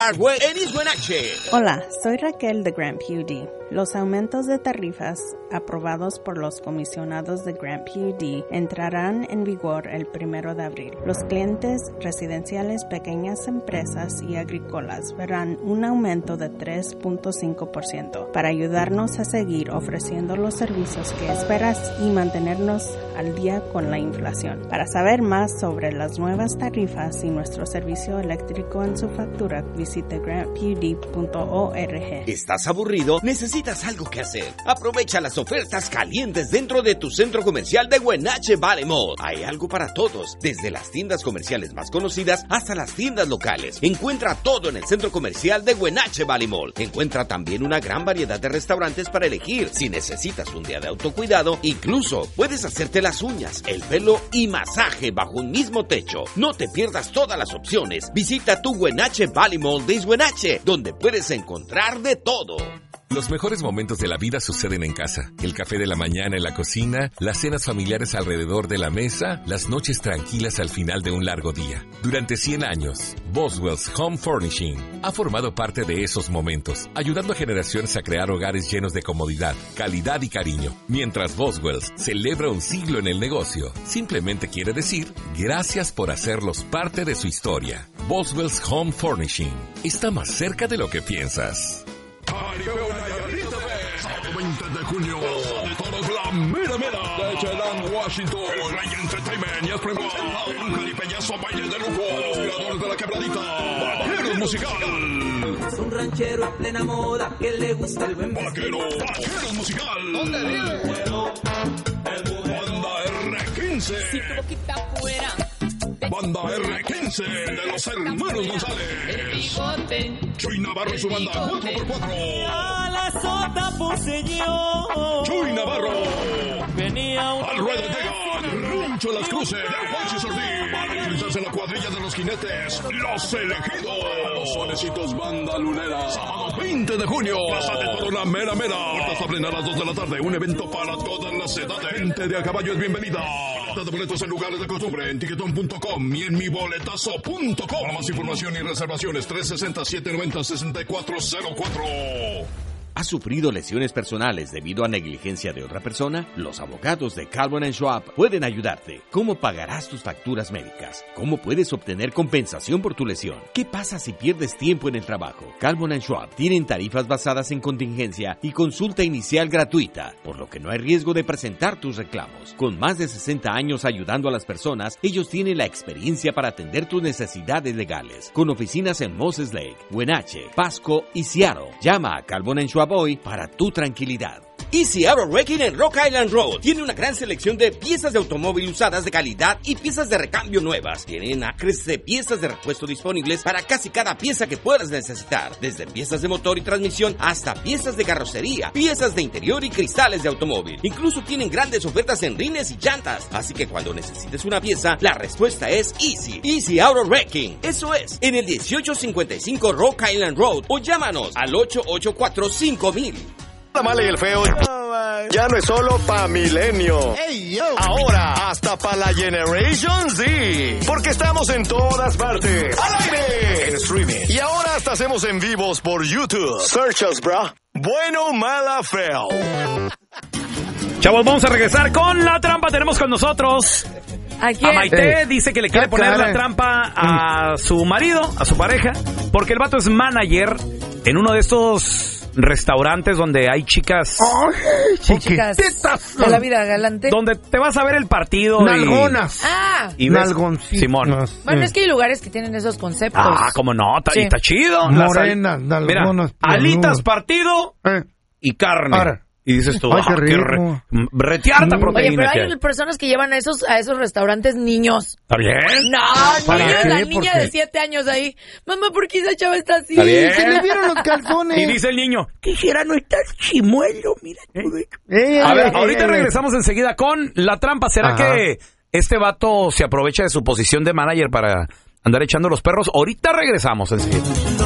en Isguenache. Hola, soy Raquel de Grant PUD. Los aumentos de tarifas aprobados por los comisionados de Grant PUD entrarán en vigor el 1 de abril. Los clientes residenciales, pequeñas empresas y agrícolas verán un aumento de 3.5% para ayudarnos a seguir ofreciendo los servicios que esperas y mantenernos al día con la inflación. Para saber más sobre las nuevas tarifas y nuestro servicio eléctrico en su factura, visite grantpud.org. ¿Estás aburrido? ¿Necesitas algo que hacer? Aprovecha las ofertas calientes dentro de tu centro comercial de Wenatchee Valley Mall. Hay algo para todos, desde las tiendas comerciales más conocidas hasta las tiendas locales. Encuentra todo en el centro comercial de Wenatchee Valley Mall. Encuentra también una gran variedad de restaurantes para elegir. Si necesitas un día de autocuidado, incluso puedes hacerte las uñas, el pelo y masaje bajo un mismo techo. No te pierdas todas las opciones. Visita tu Wenatchee Valley Mall de Isguenache, donde puedes encontrar de todo. Los mejores momentos de la vida suceden en casa. El café de la mañana en la cocina, las cenas familiares alrededor de la mesa, las noches tranquilas al final de un largo día. Durante 100 años, Boswell's Home Furnishing ha formado parte de esos momentos, ayudando a generaciones a crear hogares llenos de comodidad, calidad y cariño. Mientras Boswell's celebra un siglo en el negocio, simplemente quiere decir gracias por hacerlos parte de su historia. Boswell's Home Furnishing está más cerca de lo que piensas. Sábado 20 de junio, de toros la mera de Chelan, Washington, el Rey Entertainment y el premio un jalipeñazo baile de lujo, los creadores de la quebradita, Vaqueros Musical. Es un ranchero en plena moda que le gusta el buen vestido. Vaqueros Musical. ¿Dónde vive? Banda R15. Si tu boquita fuera Banda R15 de los hermanos González. el bigote. Chuy Navarro y su banda 4x4. A la sota puse yo. Chuy Navarro. Venía un... Al ruedo llegan Rancho Las Cruces de Juanchi Sordín. Van a utilizarse en la cuadrilla de los jinetes. Los elegidos. Los Sonecitos Banda Lunera. Sábado 20 de junio. Plaza de Toro La Mera. Puertas abren a las 2 de la tarde. Un evento para todas las edades. Gente de a caballo es bienvenida. Venta de boletos en lugares de costumbre en tiquetón.com y en miboletazo.com. Para más información y reservaciones 360-790-6404. ¿Has sufrido lesiones personales debido a negligencia de otra persona? Los abogados de Calvin & Schwab pueden ayudarte. ¿Cómo pagarás tus facturas médicas? ¿Cómo puedes obtener compensación por tu lesión? ¿Qué pasa si pierdes tiempo en el trabajo? Calvin & Schwab tienen tarifas basadas en contingencia y consulta inicial gratuita, por lo que no hay riesgo de presentar tus reclamos. Con más de 60 años ayudando a las personas, ellos tienen la experiencia para atender tus necesidades legales. Con oficinas en Moses Lake, Wenatchee, Pasco y Seattle. Llama a Calvin & Schwab hoy para tu tranquilidad. Easy Auto Wrecking en Rock Island Road tiene una gran selección de piezas de automóvil usadas de calidad y piezas de recambio nuevas. Tienen acres de piezas de repuesto disponibles para casi cada pieza que puedas necesitar, desde piezas de motor y transmisión hasta piezas de carrocería, piezas de interior y cristales de automóvil. Incluso tienen grandes ofertas en rines y llantas, así que cuando necesites una pieza, la respuesta es Easy Auto Wrecking. Eso es, en el 1855 Rock Island Road o llámanos al 884-5000. La mala y el feo ya no es solo pa' Milenio. Ahora hasta pa' la Generation Z. Porque estamos en todas partes. ¡Al aire! En streaming. Y ahora hasta hacemos en vivos por YouTube. Search us, bro. Bueno, mala, feo. Chavos, vamos a regresar con la trampa. Tenemos con nosotros ¿A quién? Maite. Dice que le quiere poner la trampa a su marido, a su pareja, porque el vato es manager en uno de estos restaurantes donde hay chicas Chicas de la vida galante. donde te vas a ver el partido Nalgonas. y ves, Simón. Bueno, es que hay lugares que tienen esos conceptos. Como no, Sí. está chido. Morenas, Mira, nalgonas, alitas partido y carne. Ahora. Y dices tú, Ay, qué rico. retearta proteína. Oye, pero hay personas que llevan a esos restaurantes niños. ¿Está bien? No, ¿Para niños, qué? la ¿Por niña qué? de 7 años ahí. Mamá, ¿por qué esa chava está así? Está bien. Se le vieron los calzones. Y dice el niño, quisiera no estar chimuelo, mira. A A ver, ahorita regresamos enseguida con la trampa. ¿Será que este vato se aprovecha de su posición de manager para andar echando los perros? Ahorita regresamos enseguida.